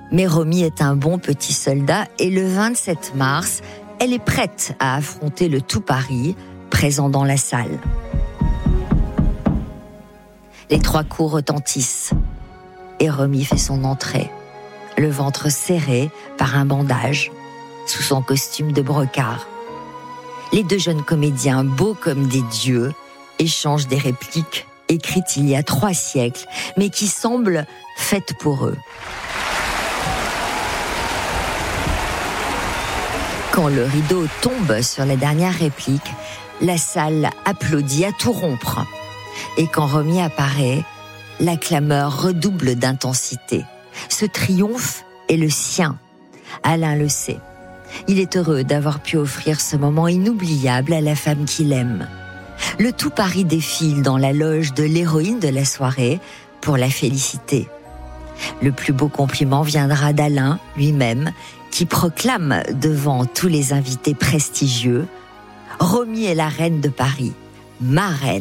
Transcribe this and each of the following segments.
Mais Romy est un bon petit soldat et le 27 mars, elle est prête à affronter le tout Paris, présent dans la salle. Les 3 coups retentissent et Romy fait son entrée, le ventre serré par un bandage, sous son costume de brocart. Les 2 jeunes comédiens, beaux comme des dieux, échangent des répliques écrites il y a 3 siècles, mais qui semblent faites pour eux. Quand le rideau tombe sur la dernière réplique, la salle applaudit à tout rompre. Et quand Romy apparaît, la clameur redouble d'intensité. Ce triomphe est le sien. Alain le sait. Il est heureux d'avoir pu offrir ce moment inoubliable à la femme qu'il aime. Le tout Paris défile dans la loge de l'héroïne de la soirée pour la féliciter. Le plus beau compliment viendra d'Alain lui-même, qui proclame devant tous les invités prestigieux « Romy est la reine de Paris, ma reine ».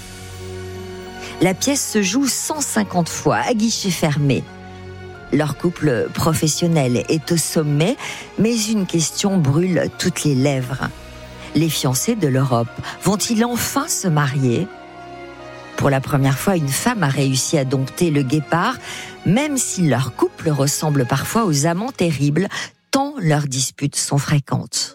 La pièce se joue 150 fois à guichet fermé. Leur couple professionnel est au sommet, mais une question brûle toutes les lèvres. Les fiancés de l'Europe vont-ils enfin se marier ? Pour la première fois, une femme a réussi à dompter le guépard, même si leur couple ressemble parfois aux amants terribles, tant leurs disputes sont fréquentes.